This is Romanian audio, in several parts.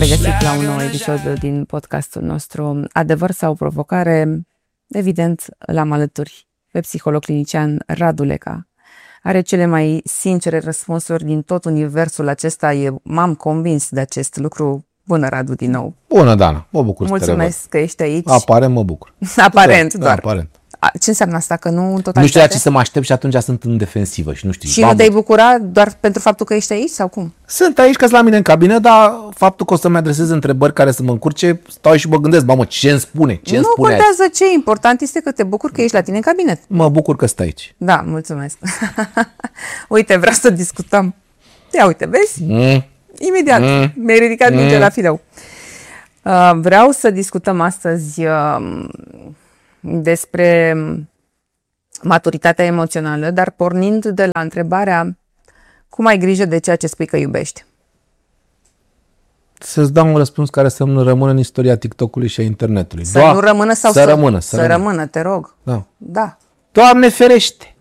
regăsit la un nou episod din podcastul nostru Adevăr sau provocare. Evident, l-am alături pe psiholog clinician Radu Leca. Are cele mai sincere răspunsuri din tot universul acesta. M-am convins de acest lucru. Bună, Radu, din nou. Bună, Dana. Mă bucur să te revăd. Mulțumesc că ești aici. Aparent mă bucur. Aparent, doar. Aparent. Ce înseamnă asta? Că nu în totalitate? Nu știu la ce să mă aștept și atunci sunt în defensivă și nu știu. Și nu te-ai bucura doar pentru faptul că ești aici sau cum? Sunt aici că-s la mine în cabină, dar faptul că o să-mi adresez întrebări care să mă încurce, stau și mă gândesc, mamă, ce îmi spune? Ce îmi spune? Nu contează ce, important este că te bucuri că ești la tine în cabinet. Mă bucur că stai aici. Da, mulțumesc. Uite, vreau să discutăm. Ia uite, vezi? Imediat, mi-ai ridicat mingea la fileu. Vreau să discutăm astăzi despre maturitatea emoțională, dar pornind de la întrebarea cum ai grijă de ceea ce spui că iubești? Să-ți dau un răspuns care să nu rămână în istoria TikTok-ului și a internetului. Să nu rămână sau să rămână? Să rămână, te rog. Da. Doamne ferește!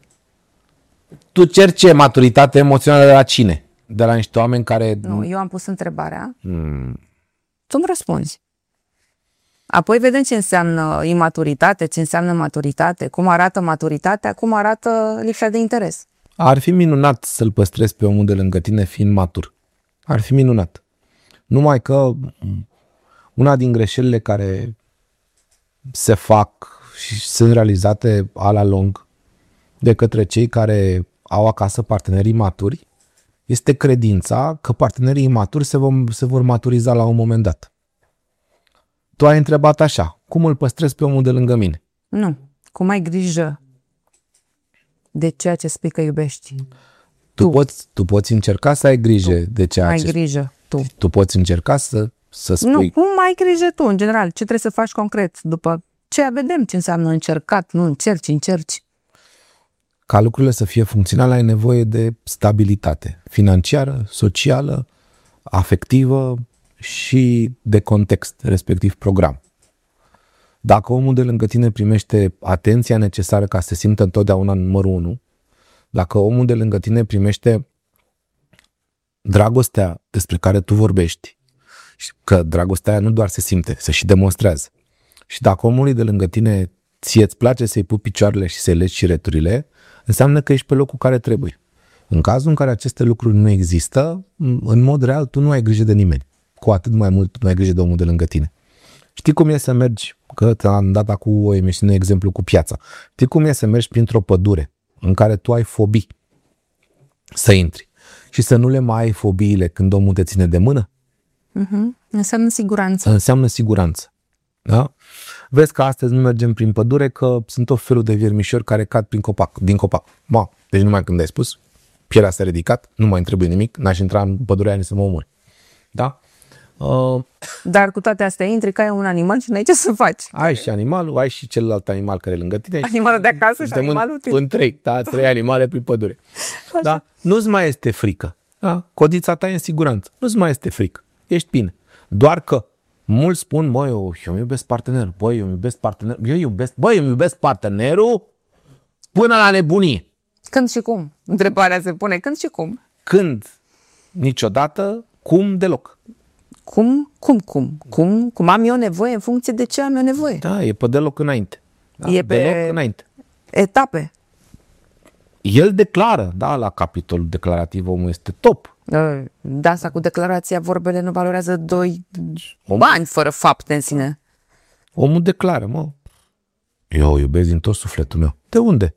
Tu ceri ce? Maturitate emoțională de la cine? De la niște oameni care... Nu, eu am pus întrebarea. Tu îmi răspunzi. Apoi vedem ce înseamnă imaturitate, ce înseamnă maturitate, cum arată maturitatea, cum arată lipsa de interes. Ar fi minunat să-l păstrezi pe omul de lângă tine fiind matur. Ar fi minunat. Numai că una din greșelile care se fac și sunt realizate a la lung de către cei care au acasă partenerii maturi este credința că partenerii imaturi se vor maturiza la un moment dat. Tu ai întrebat așa, cum îl păstrez pe omul de lângă mine? Nu, cum ai grijă de ceea ce spui că iubești? Tu poți încerca să ai grijă de ceea ce... Ai grijă, tu. Tu poți încerca să spui... Nu, cum ai grijă tu, în general? Ce trebuie să faci concret? După ce vedem ce înseamnă încercat, nu încerci. Ca lucrurile să fie funcționale, ai nevoie de stabilitate financiară, socială, afectivă și de context, respectiv program. Dacă omul de lângă tine primește atenția necesară ca să se simtă întotdeauna numărul 1, dacă omul de lângă tine primește dragostea despre care tu vorbești, că dragostea nu doar se simte, se și demonstrează. Și dacă omului de lângă tine ție îți place să-i pupi picioarele și să-i legi șireturile, înseamnă că ești pe locul care trebuie. În cazul în care aceste lucruri nu există, în mod real, tu nu ai grijă de nimeni. Cu atât mai mult nu ai grijă de omul de lângă tine. Știi cum e să mergi, că te-am dat acum o emisiune exemplu cu piața. Știi cum e să mergi printr-o pădure în care tu ai fobii să intri și să nu le mai ai fobiile când omul te ține de mână? Înseamnă siguranță. Înseamnă siguranță. Da? Vezi că astăzi nu mergem prin pădure că sunt tot felul de viermișori care cad din copac. Deci numai când ai spus, pielea s-a ridicat, nu mai îmi trebuie nimic, n-aș intra în pădurea aia să mă omori. Da? Dar cu toate astea intri ca un animal și n-ai ce să faci. Ai și animalul, ai și celălalt animal care e lângă tine. Animalul de acasă și animalul tău. În trei animale prin pădure. Da? Nu-ți mai este frică. Da? Codița ta e în siguranță. Nu-ți mai este frică. Ești bine. Doar că mulți spun, eu îmi iubesc partenerul. Eu îmi iubesc partenerul până la nebunie. Când și cum? Întrebarea se pune, când și cum? Când? Niciodată. Cum? Deloc. Cum am eu nevoie în funcție de ce am eu nevoie? Da, e pe deloc înainte. Da? E pe deloc înainte. Etape. El declară, da, la capitolul declarativ omul este top. Da, asta cu declarația, vorbele nu valorează 2 bani fără fapte în sine. Omul declară, eu o iubesc din tot sufletul meu. De unde?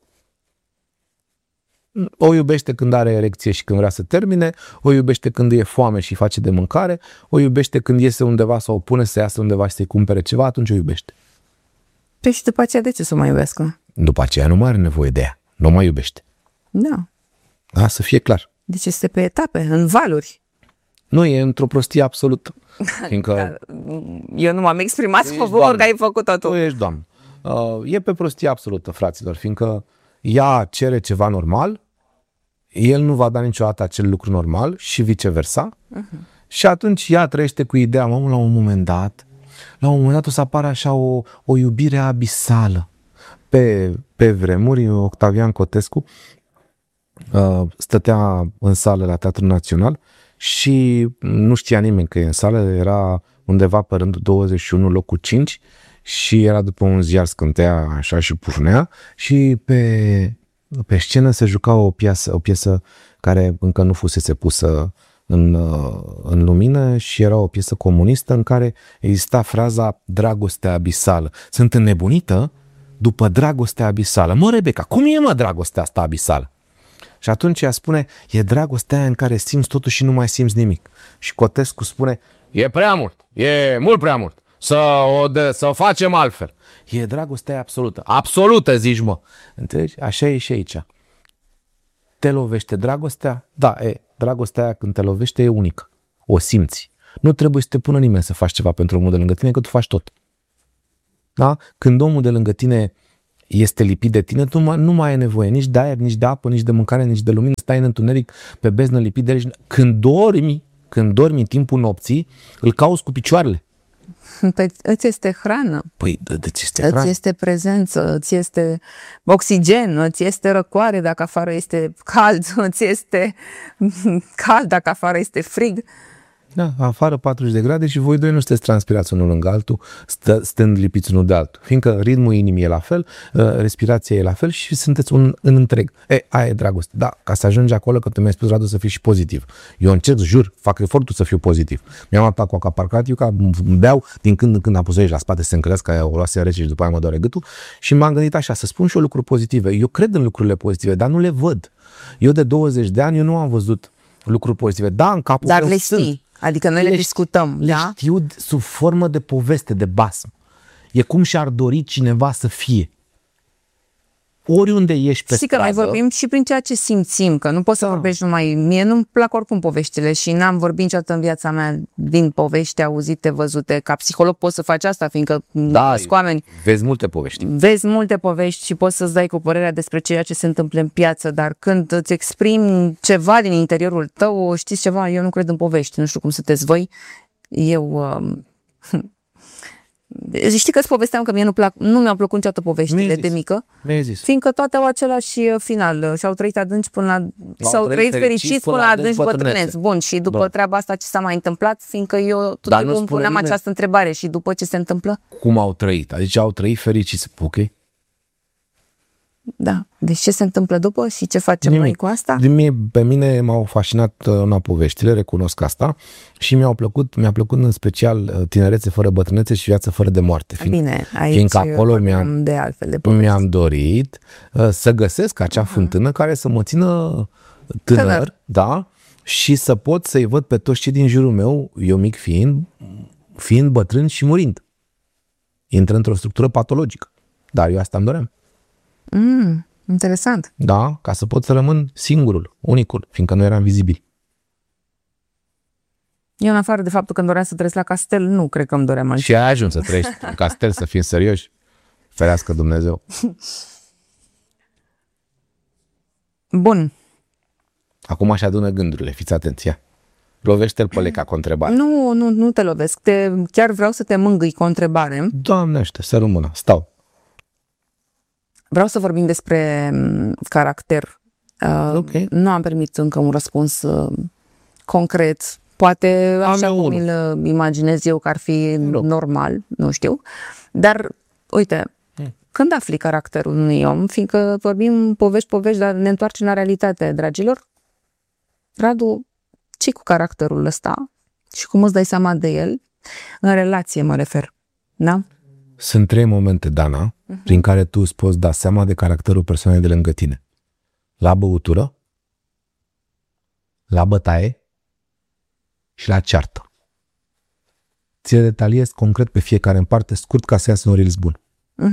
O iubește când are erecție și când vrea să termine, o iubește când e foame și face de mâncare, o iubește când iese undeva sau o pune să iasă undeva și să-i cumpere ceva, atunci o iubește. Păi și după aceea de ce să o mai iubească? După aceea nu mai are nevoie de ea, nu mai iubește. Da. Da, să fie clar. Deci este pe etape, în valuri. Nu, e într-o prostie absolută. Fiindcă eu nu m-am exprimat cu că ai făcut-o tu. Tu ești doamnă. E pe prostie absolută, fraților, fiindcă ea cere ceva normal, el nu va da niciodată acel lucru normal și viceversa. Și atunci ea trăiește cu ideea, la un moment dat o să apară așa o iubire abisală. Pe vremuri, Octavian Cotescu stătea în sală la Teatrul Național și nu știa nimeni că e în sală, era undeva pe rândul 21, locul 5 și era după un ziar, scântea așa și pufnea și pe scenă se juca o piesă care încă nu fusese pusă în lumină și era o piesă comunistă în care exista fraza dragostea abisală. Sunt înnebunită după dragostea abisală. Mă, Rebecca, cum e, mă, dragostea asta abisală? Și atunci ea spune, e dragostea aia în care simți totul și nu mai simți nimic. Și Cotescu spune, e prea mult, e mult prea mult, să o facem altfel. E dragostea aia absolută. Absolută, zici, mă. Înțelegi? Așa e și aici. Te lovește dragostea? Da, dragostea aia când te lovește e unică. O simți. Nu trebuie să te pună nimeni să faci ceva pentru omul de lângă tine, că tu faci tot. Da? Când omul de lângă tine este lipit de tine, tu nu mai ai nevoie nici de aer, nici de apă, nici de mâncare, nici de lumină, stai în întuneric pe beznă lipit de el. Când dormi în timpul nopții, îl cauți cu picioarele. Păi îți este hrană. Păi îți este hrană. Îți este prezență, îți este oxigen, îți este răcoare dacă afară este cald, îți este cald dacă afară este frig. Da, afară 40 de grade și voi doi nu sunteți transpirați unul lângă altul, stând lipiți unul de altul. Fiindcă ritmul inimii e la fel, respirația e la fel și sunteți un întreg. Aia e dragoste. Da, ca să ajungi acolo, că tu mi-ai spus, Radu, să fii și pozitiv. Eu încerc, jur, fac efortul să fiu pozitiv. Mi-am luat coca parcat, eu beau, din când în când am pus aici la spate să se încălzească, că o luase rece și după aia mă doare gâtul și m-am gândit așa, să spun și eu lucruri pozitive. Eu cred în lucrurile pozitive, dar nu le văd. Eu de 20 de ani, eu nu am văzut lucruri pozitive. Da, în capul dar meu le sunt. știi. Adică noi le discutăm, le da? știu sub formă de poveste, de basm. E cum și-ar dori cineva să fie. Oriunde ești pe Știi că noi vorbim și prin ceea ce simțim, că nu poți să vorbești numai... Mie nu-mi plac oricum poveștile și n-am vorbit niciodată în viața mea din povești auzite, văzute. Ca psiholog poți să faci asta, fiindcă cu oameni. Vezi multe povești. Vezi multe povești și poți să-ți dai cu părerea despre ceea ce se întâmplă în piață, dar când îți exprimi ceva din interiorul tău, știți ceva, eu nu cred în povești, nu știu cum sunteți voi. Știi că îți povesteam că mie nu mi-au plăcut niciodată poveștile de mică, fiindcă toate au același final și au trăit adânci s-au trăit fericiți până la adânci bătrâneți. Bun, și după treaba asta ce s-a mai întâmplat, fiindcă eu tot timpul îmi puneam această întrebare și după ce se întâmplă? Cum au trăit? Adică au trăit fericiți, ok? Da. Deci ce se întâmplă după și ce facem noi cu asta? Pe mine m-au fascinat poveștile, recunosc asta, și mi-a plăcut în special Tinerețe fără bătrânețe și Viață fără de moarte. Bine, aici acolo mi-am dorit să găsesc acea fântână care să mă țină tânăr, da? Și să pot să-i văd pe toți cei din jurul meu, eu mic fiind bătrân și murind. Intră într-o structură patologică. Dar eu asta îmi doream. Interesant. Da, ca să pot să rămân singurul, unicul, fiindcă nu eram vizibil. Eu, în afară de faptul că îmi doream să trăiesc la castel, nu cred că îmi doream altceva. Și ai ajuns să trăiești în castel, să fim serioși? Ferească Dumnezeu. Bun. Acum așa adună gândurile, fiți atenția. Lovește-l pe Leca cu o întrebare. Nu te lovesc. Chiar vreau să te mângâi cu o întrebare. Doamnește, să rămână, stau. Vreau să vorbim despre caracter. Okay. Nu am primit încă un răspuns concret. Poate așa cum îl imaginez eu că ar fi normal, nu știu. Dar, uite, când afli caracterul unui om, fiindcă vorbim povești, dar ne întoarcem la realitate, dragilor, Radu, ce cu caracterul ăsta și cum îți dai seama de el? În relație mă refer, da? Sunt 3 momente, Dana, prin care tu îți poți da seama de caracterul persoanei de lângă tine. La băutură, la bătaie și la ceartă. Ți-le detaliez concret pe fiecare în parte, scurt, ca să iasă un reels bun.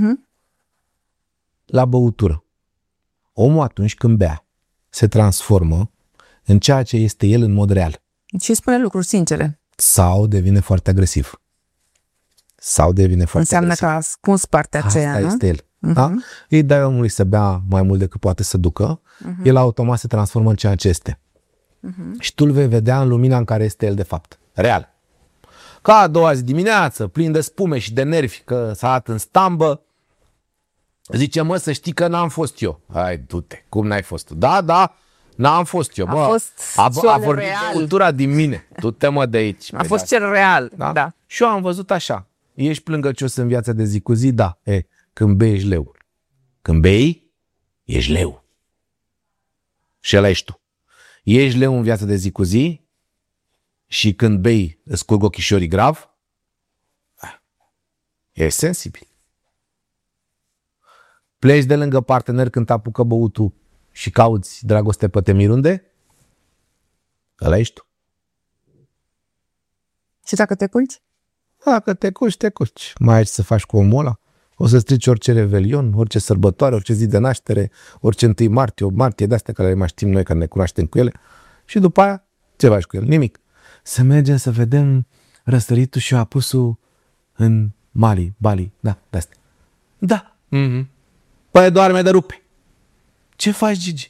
La băutură. Omul atunci când bea se transformă în ceea ce este el în mod real. Și spune lucruri sincere. Sau devine foarte agresiv. Înseamnă că a ascuns partea aceea, asta este el. Da? Îi dai omului să bea mai mult decât poate să ducă, el automat se transformă în ceea ce este. Și tu îl vei vedea în lumina în care este el de fapt. Real. Ca a doua zi dimineață, plin de spume și de nervi, că s-a dat în stambă, zice, mă, să știi că n-am fost eu. Hai, du-te, cum n-ai fost tu? Da, N-am fost eu, bă. A fost a vorbit real. cultura din mine. Tu te-mă de aici. A fost cel real, da. Și eu am văzut așa. Ești plângăcios în viața de zi cu zi? Da. Când bei, ești leu. Când bei, ești leu. Și ăla ești tu. Ești leu în viața de zi cu zi și când bei îți curg ochișorii grav, ești sensibil. Pleci de lângă partener când te apucă băutul și cauți dragoste pe temirunde, ăla ești tu. Și dacă te culci? Dacă te culci, te culci. Mai ai ce să faci cu omul ăla? O să strici orice revelion, orice sărbătoare, orice zi de naștere, orice 1 martie, o martie de-astea care le mai știm noi, care ne cunoaștem cu ele. Și după aia, ce faci cu el? Nimic. Să mergem să vedem răsăritul și apusul în Bali, da, de-astea. Da. Mm-hmm. Păi doarme de rupe. Ce faci, Gigi?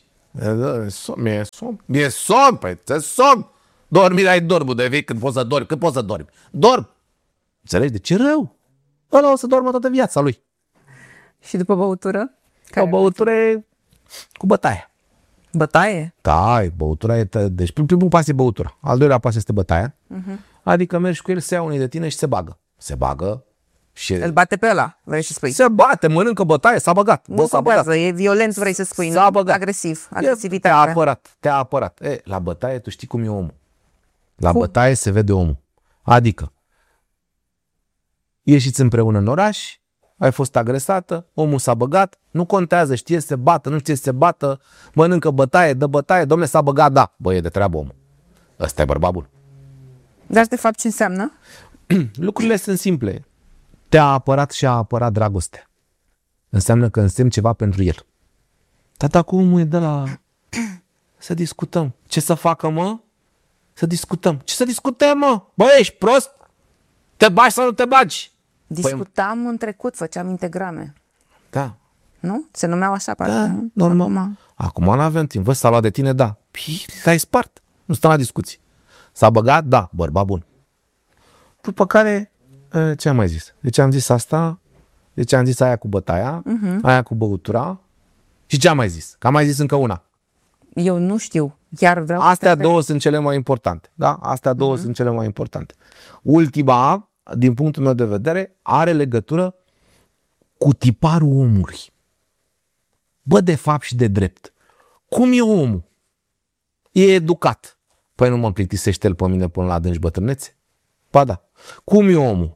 Mi-e somn, păi ți-e somn. Dormirea e dormul de vei când poți să dormi. Când poți să dormi? Dorm. Înțelegi? De ce rău? Ăla o să doarmă toată viața lui. Și după băutură? O băutură e cu bătaie. Bătaie? Da, băutura e... Deci primul pas e băutura. Al doilea pas este bătaia. Adică mergi cu el, se ia unii de tine și se bagă. Se bagă și... Îl bate pe ăla, vrei să spui? Se bate, mănâncă bătaie, s-a băgat. Nu contează, e violent, vrei să spui, S-a nu? băgat. Agresiv, Te-a agresivitate. apărat, te-a apărat. La bătaie tu știi cum e omul. La bătaie se vede omul. Adică ieșiți împreună în oraș, ai fost agresată, omul s-a băgat, nu contează, știe să se bată, nu știe să se bată, mănâncă bătaie, dă bătaie, dom'le, s-a băgat, da. Bă, e de treabă omul. Ăsta e bărbat bun. Dar de fapt ce înseamnă? Lucrurile sunt simple. Te-a apărat și a apărat dragostea. Înseamnă că însemn ceva pentru el. Dar dacă omul e de la... Să discutăm. Ce să facă, mă? Să discutăm. Ce să discutăm, mă? Bă, ești prost? Te bagi sau nu te bagi? Discutam în trecut, făceam integrame. Da. Nu? Se numeau așa, parcă. Da, nu? normal. Acum nu avem timp. Vă, s-a luat de tine, da. Pii, te-ai spart. Nu stăm la discuții. S-a băgat? Da. Bărbat bun. După care, ce am mai zis? Deci am zis asta, deci am zis aia cu bătaia, aia cu băutura și ce am mai zis? Că am mai zis încă una. Eu nu știu. Chiar vreau Astea două sunt cele mai importante. Da? Astea două sunt cele mai importante. Ultima, din punctul meu de vedere, are legătură cu tiparul omului. Bă, de fapt și de drept. Cum e omul? E educat. Păi nu mă plictisește el pe mine până la adânci bătrânețe? Ba da. Cum e omul?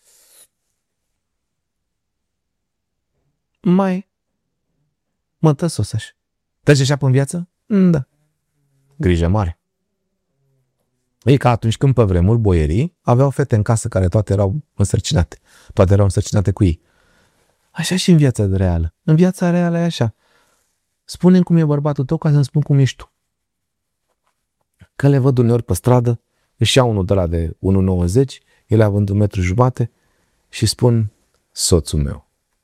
Mă tăsos așa. Trece așa pe-n viață? Da. Grijă mare. E ca atunci când pe vremuri boierii aveau fete în casă care toate erau însărcinate. Toate erau însărcinate cu ei. Așa și în viața reală. În viața reală e așa. Spune-mi cum e bărbatul tău ca să-mi spun cum ești tu. Că le văd uneori pe stradă, își ia unul de la de 1,90, el având 1,5 m și spun soțul meu.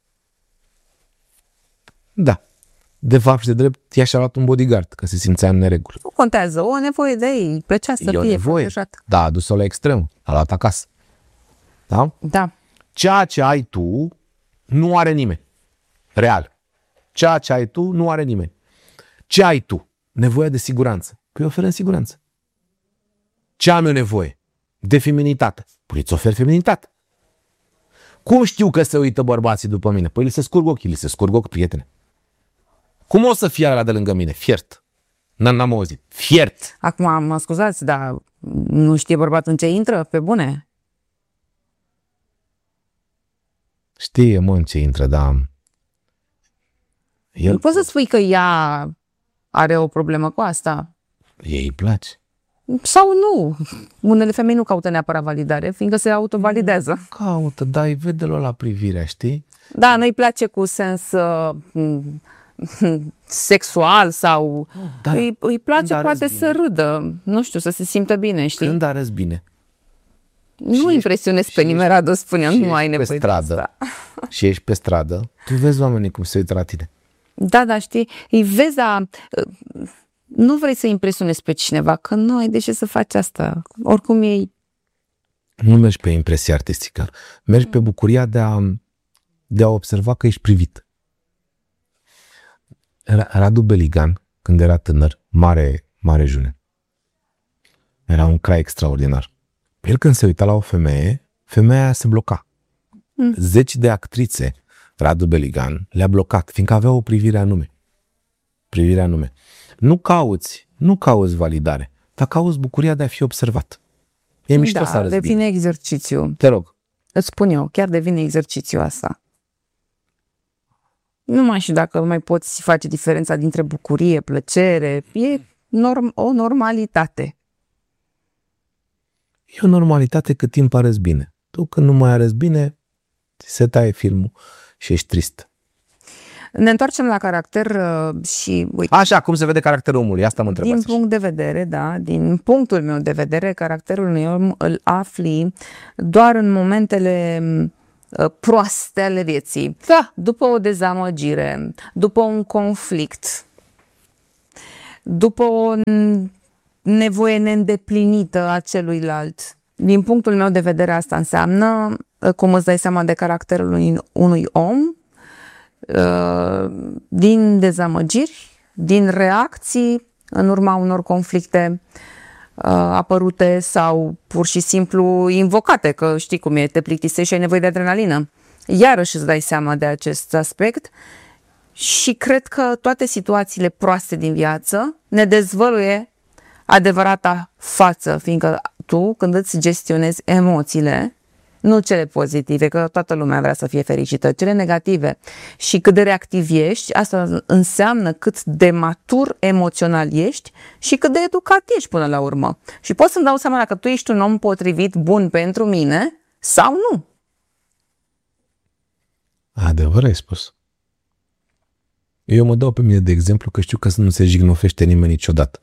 Da. De fapt și de drept, ea și-a luat un bodyguard, că se simțea în neregulă. Nu contează, o nevoie de ei, plăcea să fie nevoie. protejată. Da, a dus-o la extrem, a luat acasă. Da? Da. Ceea ce ai tu, nu are nimeni. Real. Ceea ce ai tu, nu are nimeni. Ce ai tu? Nevoia de siguranță. Păi oferă siguranță. Ce am eu nevoie? De feminitate. Păi îți ofer feminitate. Cum știu că se uită bărbații după mine? Păi li se scurg ochii, li se scurg ochii, prietene. Cum o să fie ăla de lângă mine? Fiert. N-am auzit. Fiert. Acum, mă scuzați, dar nu știe bărbatul în ce intră? Pe bune? Știe, mă, în ce intră, dar... Nu poți să spui că ea are o problemă cu asta. Ei îi place. Sau nu. Unele femei nu caută neapărat validare, fiindcă se autovalidează. Caută, dar îi vede la privirea, știi? Da, nu-i place cu sens sexual sau... îi place poate să râdă, nu știu, să se simtă bine, știi? Când arăți bine. Nu impresionezi pe nimeni, Radu, spuneam, nu ai nevoie de asta. Și ești pe stradă, tu vezi oamenii cum se uită la tine. Da, știi, îi vezi, dar nu vrei să impresionezi pe cineva, că nu ai de ce să faci asta. Oricum ei... Nu mergi pe impresia artistică, mergi pe bucuria de a observa că ești privit. Radu Beligan, când era tânăr, mare june. Era un crai extraordinar. El când se uita la o femeie, femeia aia se bloca. Zeci de actrițe, Radu Beligan, le-a blocat, fiindcă avea o privire anume. Nu cauți validare, dar cauți bucuria de a fi observat. E mișto să arăți devine bine. exercițiu. Te rog. Îți spun eu, chiar devine exercițiu asta. Nu mai știu dacă mai poți face diferența dintre bucurie, plăcere. E o normalitate. E o normalitate cât timp arăți bine. Tu când nu mai arăți bine, se taie filmul și ești trist. Ne întoarcem la caracter și... Uite, Așa, cum se vede caracterul omului? Asta mă întrebați. Din punctul meu de vedere, caracterul unui om îl afli doar în momentele proaste ale vieții. Da. După o dezamăgire, după un conflict, după o nevoie neîndeplinită a celuilalt. Din punctul meu de vedere, asta înseamnă cum îți dai seama de caracterul unui om, din dezamăgiri, din reacții în urma unor conflicte apărute sau pur și simplu invocate, că știi cum e, te plictisești și ai nevoie de adrenalină. Iarăși îți dai seama de acest aspect și cred că toate situațiile proaste din viață ne dezvăluie adevărata față, fiindcă tu, când îți gestionezi emoțiile, nu cele pozitive, că toată lumea vrea să fie fericită, cele negative și cât de reactiv ești, asta înseamnă cât de matur emoțional ești și cât de educat ești până la urmă. Și pot să-mi dau seama dacă tu ești un om potrivit, bun pentru mine sau nu. Adevăr ai spus. Eu mă dau pe mine de exemplu că știu că nu se jignofește nimeni niciodată.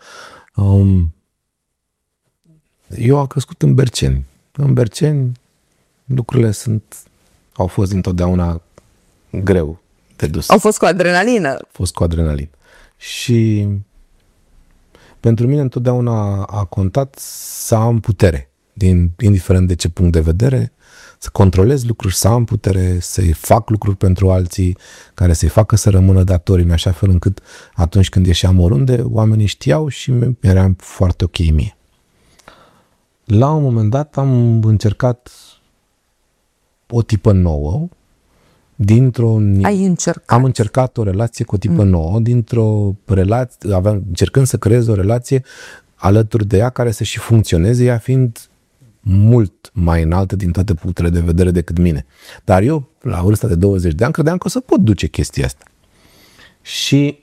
Eu am crescut în Berceni. În Berceni lucrurile au fost întotdeauna greu de dus. Au fost cu adrenalină. Și pentru mine întotdeauna a contat să am putere, indiferent de ce punct de vedere, să controlez lucruri, să am putere, să-i fac lucruri pentru alții, care să-i facă să rămână datori, în așa fel încât atunci când ieșeam oriunde, oamenii știau și eram foarte ok mie. La un moment dat am încercat o tipă nouă, Am încercat o relație cu o tipă nouă, încercând să creez o relație alături de ea care să și funcționeze, ea fiind mult mai înaltă din toate punctele de vedere decât mine. Dar eu, la vârsta de 20 de ani, credeam că o să pot duce chestia asta. Și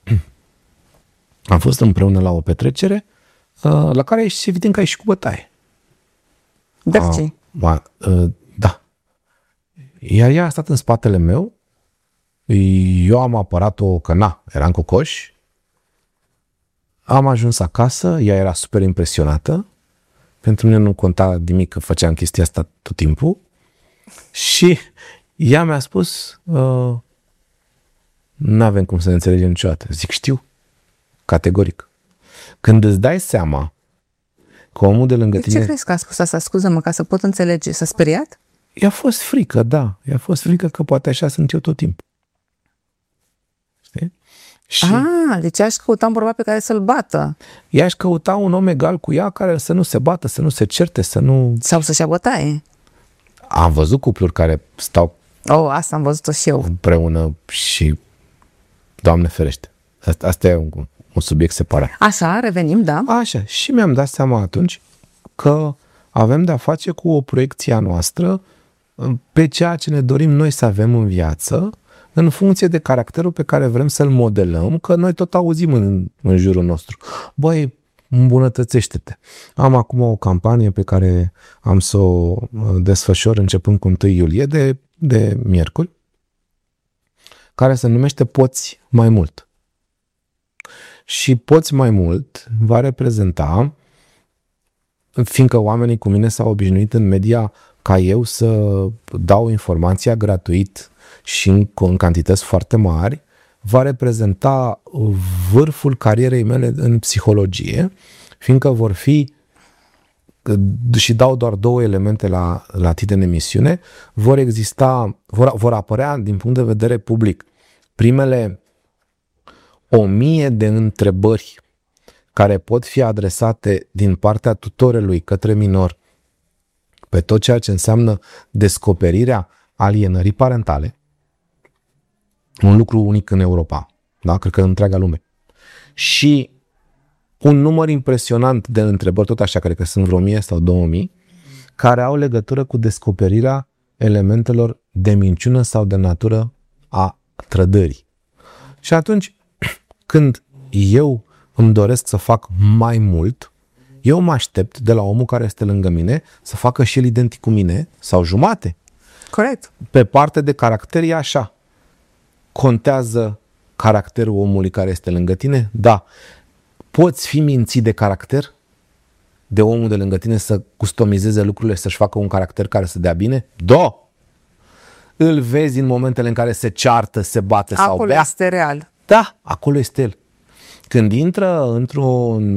am fost împreună la o petrecere la care ești evident că ai și cu bătaie. Berceni. Da. Iar ea a stat în spatele meu, eu am apărat-o că eram cocoș, am ajuns acasă, ea era super impresionată, pentru mine nu conta nimic că făceam chestia asta tot timpul și ea mi-a spus n-avem cum să ne înțelegem niciodată. Zic, știu, categoric. Când îți dai seama că omul de lângă tine... Ce crezi că a spus asta? Scuză-mă, ca să pot înțelege. S-a speriat? I-a fost frică, da. I-a fost frică că poate așa sunt eu tot timpul. Știi? Și deci aș căuta un bărbat pe care să-l bată. ea aș căuta un om egal cu ea care să nu se bată, să nu se certe, să nu... Sau să-și ia bătaie. Am văzut cupluri care stau Asta am văzut-o și eu. împreună și Doamne ferește. Asta e un subiect separat. Așa, revenim, da. Așa, și mi-am dat seama atunci că avem de-a face cu o proiecție a noastră pe ceea ce ne dorim noi să avem în viață, în funcție de caracterul pe care vrem să-l modelăm, că noi tot auzim în jurul nostru. Băi, îmbunătățește-te. Am acum o campanie pe care am să o desfășor începând cu 1 iulie de miercuri, care se numește Poți mai mult. Și Poți mai mult va reprezenta, fiindcă oamenii cu mine s-au obișnuit în media ca eu să dau informația gratuit și în cantități foarte mari, va reprezenta vârful carierei mele în psihologie, fiindcă vor fi, și dau doar 2 elemente la tine în emisiune, vor apărea din punct de vedere public primele 1000 de întrebări care pot fi adresate din partea tutorelui către minor pe tot ceea ce înseamnă descoperirea alienării parentale, un lucru unic în Europa, da? Cred că în întreaga lume. Și un număr impresionant de întrebări, tot așa, cred că sunt vreo 1000 sau 2000, care au legătură cu descoperirea elementelor de minciună sau de natură a trădării. Și atunci, când eu îmi doresc să fac mai mult, eu mă aștept de la omul care este lângă mine să facă și el identic cu mine sau jumate. Corect. Pe parte de caracter e așa. Contează caracterul omului care este lângă tine? Da. Poți fi mințit de caracter? De omul de lângă tine să customizeze lucrurile, să-și facă un caracter care să dea bine? Da. Îl vezi în momentele în care se ceartă, se bate sau bea? Acolo este real. Da, acolo este el. Când intră într-un